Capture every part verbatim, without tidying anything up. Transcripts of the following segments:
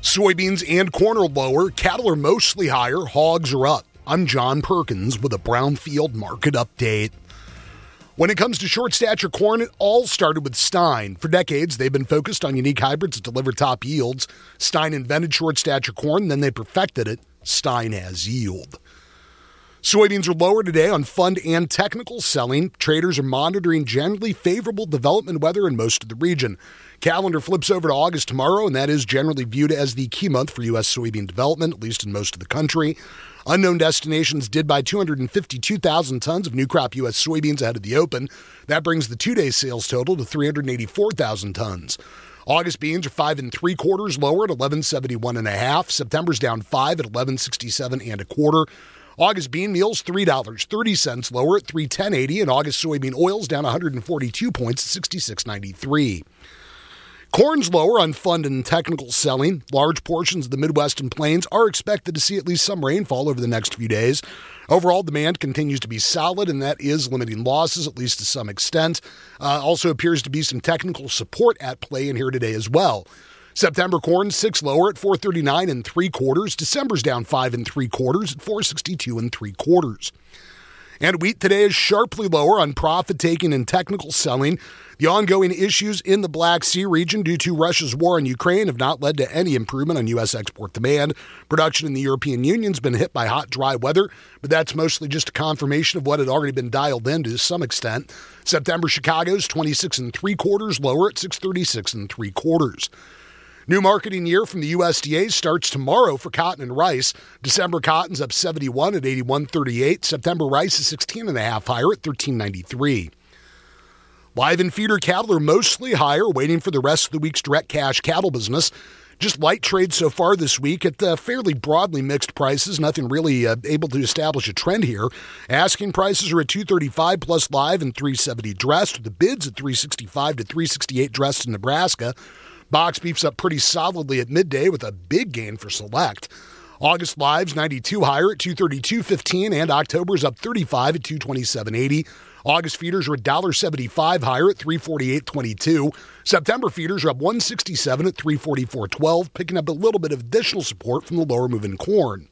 Soybeans and corn are lower. Cattle are mostly higher. Hogs are up. I'm John Perkins with a Brownfield market update. When it comes to short stature corn, it all started with Stein. For decades, they've been focused on unique hybrids that deliver top yields. Stein invented short stature corn, then they perfected it. Stein has yield. Soybeans are lower today on fund and technical selling. Traders are monitoring generally favorable development weather in most of the region. Calendar flips over to August tomorrow, and that is generally viewed as the key month for U S soybean development, at least in most of the country. Unknown Destinations did buy two hundred fifty-two thousand tons of new crop U S soybeans ahead of the open. That brings the two-day sales total to three hundred eighty-four thousand tons. August beans are five and three quarters lower at eleven seventy-one and a half. September's down five at eleven sixty-seven and a quarter. August bean meal's three dollars and thirty cents lower at three ten eighty, and August soybean oil's down one hundred forty-two points at sixty-six ninety-three. Corn's lower on fund and technical selling. Large portions of the Midwest and Plains are expected to see at least some rainfall over the next few days. Overall demand continues to be solid, and that is limiting losses, at least to some extent. Uh, also appears to be some technical support at play in here today as well. September corn six lower at four thirty-nine and three quarters. December's down five and three quarters at four sixty-two and three quarters. And wheat today is sharply lower on profit taking and technical selling. The ongoing issues in the Black Sea region due to Russia's war on Ukraine have not led to any improvement on U S export demand. Production in the European Union's been hit by hot, dry weather, but that's mostly just a confirmation of what had already been dialed in to some extent. September Chicago's twenty-six and three quarters lower at six thirty-six and three quarters. New marketing year from the U S D A starts tomorrow for cotton and rice. December cotton's up seventy-one at eighty-one thirty-eight. September rice is sixteen and a half higher at thirteen ninety-three. Live and feeder cattle are mostly higher, waiting for the rest of the week's direct cash cattle business. Just light trade so far this week at uh, fairly broadly mixed prices. Nothing really uh, able to establish a trend here. Asking prices are at two thirty-five plus live and three seventy dressed. The bids at three sixty-five to three sixty-eight dressed in Nebraska. Box beef's up pretty solidly at midday with a big gain for select. August live's ninety-two higher at two thirty-two fifteen, and October's up thirty-five at two twenty-seven eighty. August feeders are one seventy-five higher at three forty-eight twenty-two. September feeders are up one sixty-seven at three forty-four twelve, picking up a little bit of additional support from the lower moving corn.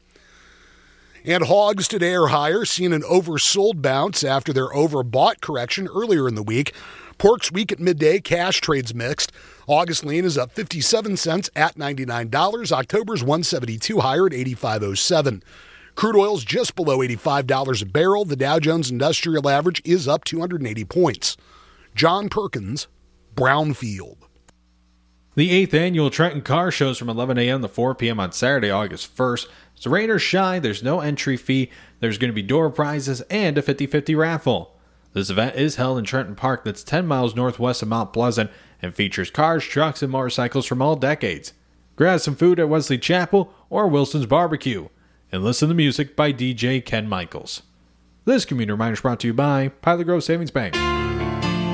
And hogs today are higher, seeing an oversold bounce after their overbought correction earlier in the week. Pork's weak at midday, cash trades mixed. August lean is up fifty-seven cents at ninety-nine dollars. October's one seventy-two higher at eighty-five oh seven. Crude oil's just below eighty-five dollars a barrel. The Dow Jones Industrial Average is up two hundred eighty points. John Perkins, Brownfield. The eighth Annual Trenton Car Show is from eleven a.m. to four p.m. on Saturday, August first. It's rain or shine, there's no entry fee, there's going to be door prizes, and a fifty-fifty raffle. This event is held in Trenton Park, that's ten miles northwest of Mount Pleasant, and features cars, trucks, and motorcycles from all decades. Grab some food at Wesley Chapel or Wilson's Barbecue, and listen to music by D J Ken Michaels. This community reminder is brought to you by Pilot Grove Savings Bank.